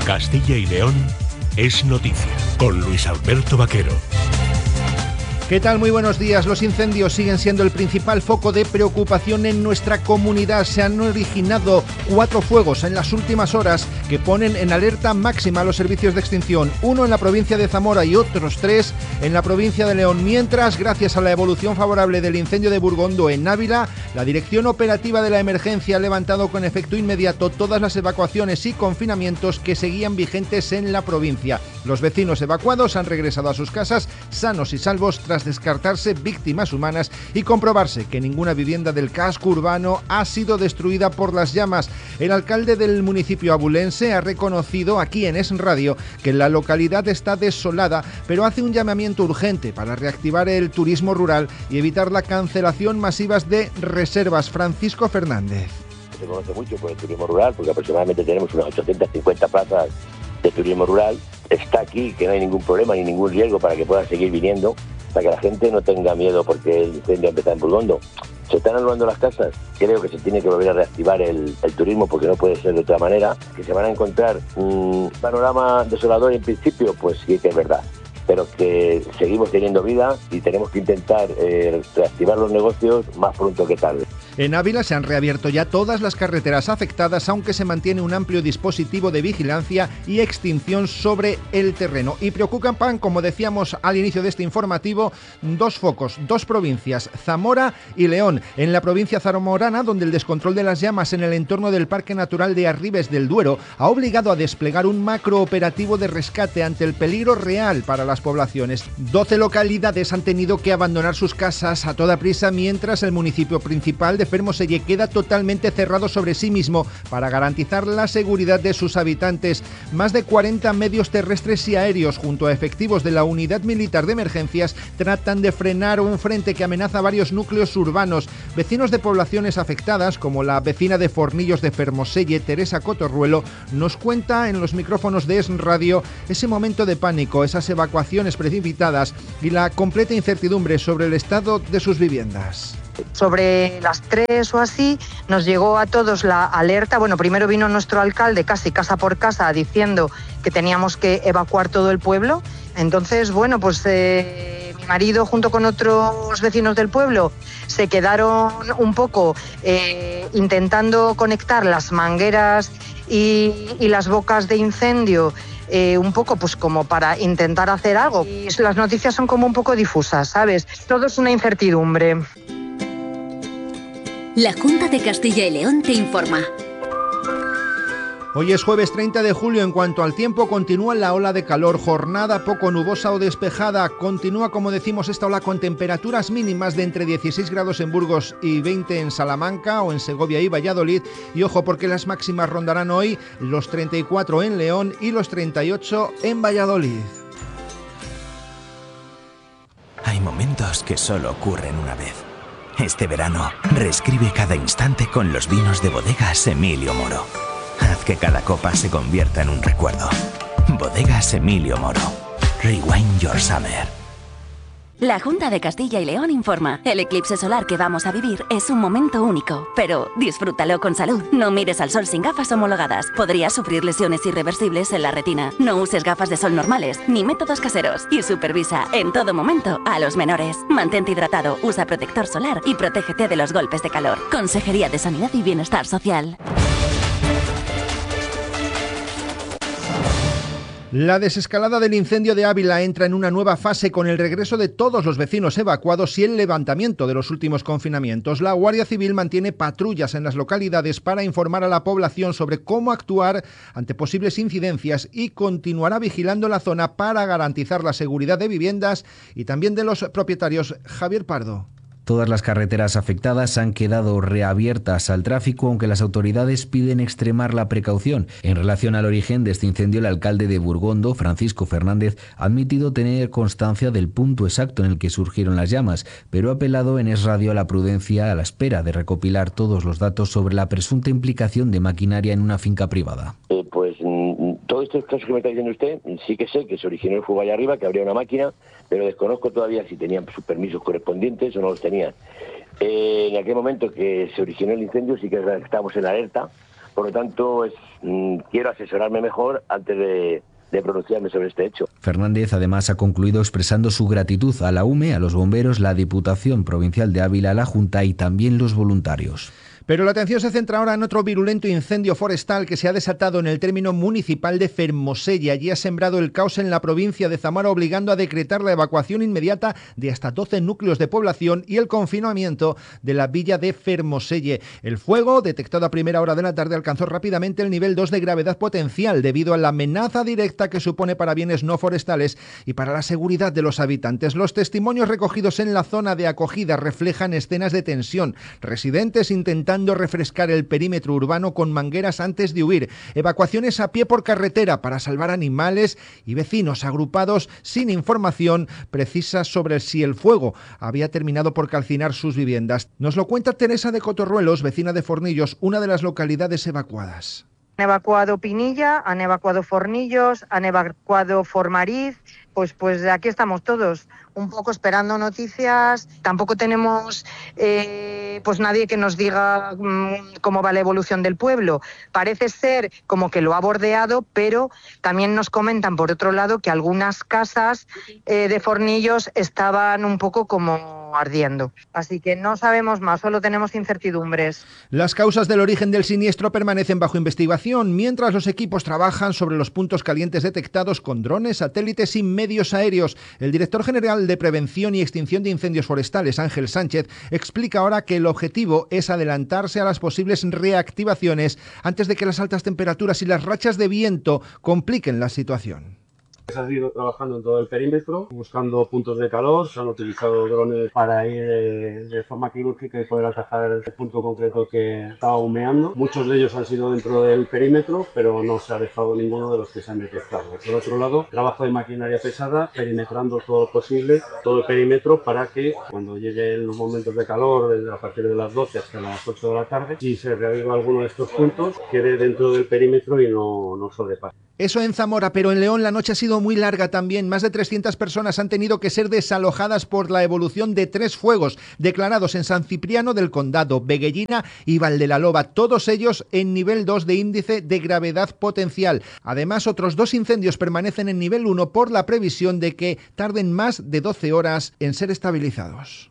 Castilla y León es noticia, con Luis Alberto Vaquero. ¿Qué tal? Muy buenos días. Los incendios siguen siendo el principal foco de preocupación en nuestra comunidad. Se han originado 4 fuegos en las últimas horas que ponen en alerta máxima a los servicios de extinción. 1 en la provincia de Zamora y otros 3 en la provincia de León. Mientras, gracias a la evolución favorable del incendio de Burgondo en Ávila, la Dirección Operativa de la Emergencia ha levantado con efecto inmediato todas las evacuaciones y confinamientos que seguían vigentes en la provincia. Los vecinos evacuados han regresado a sus casas sanos y salvos tras descartarse víctimas humanas y comprobarse que ninguna vivienda del casco urbano ha sido destruida por las llamas. El alcalde del municipio abulense ha reconocido aquí en Es Radio que la localidad está desolada, pero hace un llamamiento urgente para reactivar el turismo rural y evitar la cancelación masiva de reservas. Francisco Fernández. Se conoce mucho por el turismo rural, porque aproximadamente tenemos unas 850 plazas de turismo rural. Está aquí, que no hay ningún problema ni ningún riesgo para que puedan seguir viniendo, para que la gente no tenga miedo porque el incendio empezó en Burgondo. Se están anulando las casas. Creo que se tiene que volver a reactivar el turismo, porque no puede ser de otra manera. Que se van a encontrar un panorama desolador en principio, pues sí que es verdad, pero que seguimos teniendo vida y tenemos que intentar reactivar los negocios más pronto que tarde. En Ávila se han reabierto ya todas las carreteras afectadas, aunque se mantiene un amplio dispositivo de vigilancia y extinción sobre el terreno. Y preocupan, como decíamos al inicio de este informativo, 2 focos, 2 provincias, Zamora y León. En la provincia zamorana, donde el descontrol de las llamas en el entorno del Parque Natural de Arribes del Duero ha obligado a desplegar un macrooperativo de rescate ante el peligro real para las poblaciones. 12 localidades han tenido que abandonar sus casas a toda prisa, mientras el municipio principal de Fermoselle queda totalmente cerrado sobre sí mismo para garantizar la seguridad de sus habitantes. Más de 40 medios terrestres y aéreos, junto a efectivos de la Unidad Militar de Emergencias, tratan de frenar un frente que amenaza varios núcleos urbanos. Vecinos de poblaciones afectadas, como la vecina de Fornillos de Fermoselle, Teresa Cotorruelo, nos cuenta en los micrófonos de Es Radio ese momento de pánico, esas evacuaciones precipitadas y la completa incertidumbre sobre el estado de sus viviendas. Sobre las 3 o así nos llegó a todos la alerta. Bueno, primero vino nuestro alcalde casi casa por casa diciendo que teníamos que evacuar todo el pueblo. Entonces, bueno, pues mi marido junto con otros vecinos del pueblo se quedaron un poco intentando conectar las mangueras y las bocas de incendio, un poco pues como para intentar hacer algo. Y las noticias son como un poco difusas, ¿sabes? Todo es una incertidumbre. La Junta de Castilla y León te informa. Hoy es jueves 30 de julio. En cuanto al tiempo, continúa la ola de calor, jornada poco nubosa o despejada. Continúa, como decimos, esta ola con temperaturas mínimas de entre 16 grados en Burgos y 20 en Salamanca o en Segovia y Valladolid. Y ojo, porque las máximas rondarán hoy los 34 en León y los 38 en Valladolid. Hay momentos que solo ocurren una vez. Este verano, reescribe cada instante con los vinos de Bodegas Emilio Moro. Haz que cada copa se convierta en un recuerdo. Bodegas Emilio Moro. Rewind your summer. La Junta de Castilla y León informa. El eclipse solar que vamos a vivir es un momento único, pero disfrútalo con salud. No mires al sol sin gafas homologadas. Podrías sufrir lesiones irreversibles en la retina. No uses gafas de sol normales, ni métodos caseros. Y supervisa en todo momento a los menores. Mantente hidratado, usa protector solar y protégete de los golpes de calor. Consejería de Sanidad y Bienestar Social. La desescalada del incendio de Ávila entra en una nueva fase con el regreso de todos los vecinos evacuados y el levantamiento de los últimos confinamientos. La Guardia Civil mantiene patrullas en las localidades para informar a la población sobre cómo actuar ante posibles incidencias y continuará vigilando la zona para garantizar la seguridad de viviendas y también de los propietarios. Javier Pardo. Todas las carreteras afectadas han quedado reabiertas al tráfico, aunque las autoridades piden extremar la precaución. En relación al origen de este incendio, el alcalde de Burgondo, Francisco Fernández, ha admitido tener constancia del punto exacto en el que surgieron las llamas, pero ha apelado en Es Radio a la prudencia a la espera de recopilar todos los datos sobre la presunta implicación de maquinaria en una finca privada. Todos estos casos que me está diciendo usted, sí que sé que se originó el fuego allá arriba, que habría una máquina, pero desconozco todavía si tenían sus permisos correspondientes o no los tenían. En aquel momento que se originó el incendio sí que estábamos en alerta, Por lo tanto, quiero asesorarme mejor antes de pronunciarme sobre este hecho. Fernández además ha concluido expresando su gratitud a la UME, a los bomberos, la Diputación Provincial de Ávila, la Junta y también los voluntarios. Pero la atención se centra ahora en otro virulento incendio forestal que se ha desatado en el término municipal de Fermoselle. Allí ha sembrado el caos en la provincia de Zamora, obligando a decretar la evacuación inmediata de hasta 12 núcleos de población y el confinamiento de la villa de Fermoselle. El fuego, detectado a primera hora de la tarde, alcanzó rápidamente el nivel 2 de gravedad potencial debido a la amenaza directa que supone para bienes no forestales y para la seguridad de los habitantes. Los testimonios recogidos en la zona de acogida reflejan escenas de tensión. Residentes intentando refrescar el perímetro urbano con mangueras antes de huir, evacuaciones a pie por carretera para salvar animales y vecinos agrupados sin información precisa sobre si el fuego había terminado por calcinar sus viviendas. Nos lo cuenta Teresa de Cotorruelos, vecina de Fornillos, una de las localidades evacuadas. Han evacuado Pinilla, han evacuado Fornillos, han evacuado Formariz, pues aquí estamos todos, un poco esperando noticias. Tampoco tenemos pues nadie que nos diga cómo va la evolución del pueblo. Parece ser como que lo ha bordeado, pero también nos comentan por otro lado que algunas casas de Fornillos estaban un poco como ardiendo. Así que no sabemos más, solo tenemos incertidumbres. Las causas del origen del siniestro permanecen bajo investigación, mientras los equipos trabajan sobre los puntos calientes detectados con drones, satélites y medios aéreos. El director general de Prevención y Extinción de Incendios Forestales, Ángel Sánchez, explica ahora que el objetivo es adelantarse a las posibles reactivaciones antes de que las altas temperaturas y las rachas de viento compliquen la situación. Se ha ido trabajando en todo el perímetro, buscando puntos de calor. Se han utilizado drones para ir de forma quirúrgica y poder atajar el punto concreto que estaba humeando. Muchos de ellos han sido dentro del perímetro, pero no se ha dejado ninguno de los que se han detectado. Por otro lado, trabajo de maquinaria pesada, perimetrando todo lo posible, todo el perímetro, para que cuando lleguen los momentos de calor, desde a partir de las 12 hasta las 8 de la tarde, si se reaviva alguno de estos puntos, quede dentro del perímetro y no sobrepase. Eso en Zamora, pero en León la noche ha sido muy larga también. Más de 300 personas han tenido que ser desalojadas por la evolución de 3 fuegos declarados en San Cipriano del Condado, Veguellina y Valdelaloba, todos ellos en nivel 2 de índice de gravedad potencial. Además, otros 2 incendios permanecen en nivel 1 por la previsión de que tarden más de 12 horas en ser estabilizados.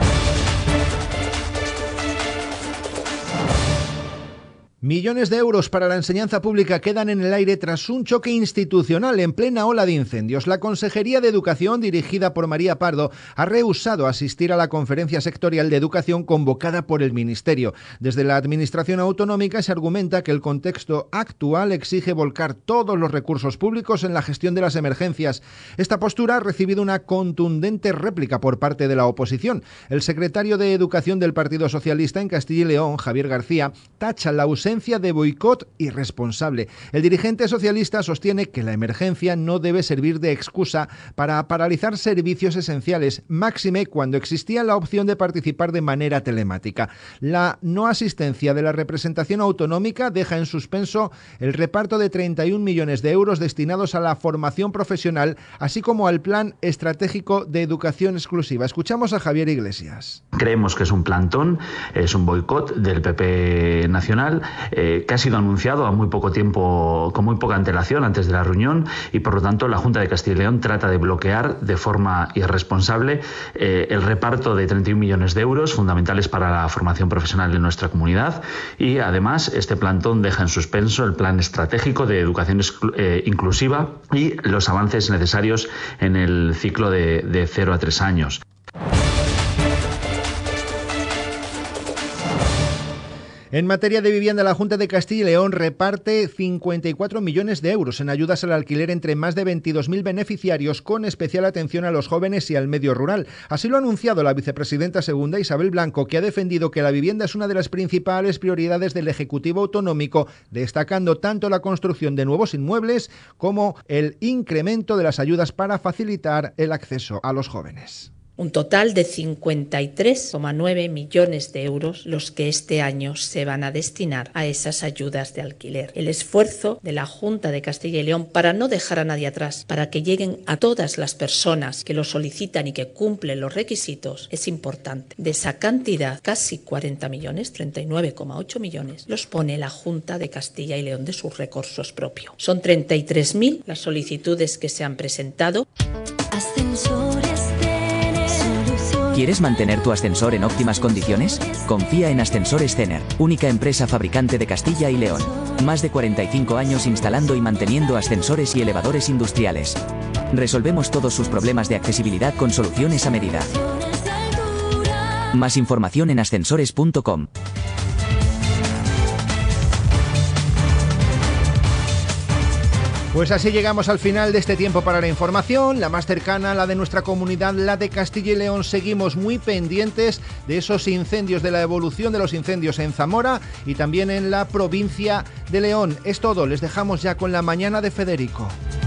Millones de euros para la enseñanza pública quedan en el aire tras un choque institucional en plena ola de incendios. La Consejería de Educación, dirigida por María Pardo, ha rehusado asistir a la conferencia sectorial de educación convocada por el Ministerio. Desde la Administración autonómica se argumenta que el contexto actual exige volcar todos los recursos públicos en la gestión de las emergencias. Esta postura ha recibido una contundente réplica por parte de la oposición. El secretario de Educación del Partido Socialista en Castilla y León, Javier García, tacha la ausencia de boicot irresponsable. El dirigente socialista sostiene que la emergencia no debe servir de excusa para paralizar servicios esenciales, máxime cuando existía la opción de participar de manera telemática. La no asistencia de la representación autonómica deja en suspenso el reparto de 31 millones de euros destinados a la formación profesional, así como al Plan Estratégico de Educación Exclusiva. Escuchamos a Javier Iglesias. Creemos que es un plantón, es un boicot del PP nacional, que ha sido anunciado a muy poco tiempo, con muy poca antelación antes de la reunión, y por lo tanto la Junta de Castilla y León trata de bloquear de forma irresponsable el reparto de 31 millones de euros fundamentales para la formación profesional de nuestra comunidad, y además este plantón deja en suspenso el Plan Estratégico de Educación Inclusiva y los avances necesarios en el ciclo de 0 a 3 años. En materia de vivienda, la Junta de Castilla y León reparte 54 millones de euros en ayudas al alquiler entre más de 22.000 beneficiarios, con especial atención a los jóvenes y al medio rural. Así lo ha anunciado la vicepresidenta segunda, Isabel Blanco, que ha defendido que la vivienda es una de las principales prioridades del Ejecutivo Autonómico, destacando tanto la construcción de nuevos inmuebles como el incremento de las ayudas para facilitar el acceso a los jóvenes. Un total de 53,9 millones de euros los que este año se van a destinar a esas ayudas de alquiler. El esfuerzo de la Junta de Castilla y León para no dejar a nadie atrás, para que lleguen a todas las personas que lo solicitan y que cumplen los requisitos, es importante. De esa cantidad, casi 40 millones, 39,8 millones, los pone la Junta de Castilla y León de sus recursos propios. Son 33.000 las solicitudes que se han presentado. ¿Quieres mantener tu ascensor en óptimas condiciones? Confía en Ascensores Zener, única empresa fabricante de Castilla y León. Más de 45 años instalando y manteniendo ascensores y elevadores industriales. Resolvemos todos sus problemas de accesibilidad con soluciones a medida. Más información en ascensores.com. Pues así llegamos al final de este tiempo para la información, la más cercana, la de nuestra comunidad, la de Castilla y León. Seguimos muy pendientes de esos incendios, de la evolución de los incendios en Zamora y también en la provincia de León. Es todo, les dejamos ya con la mañana de Federico.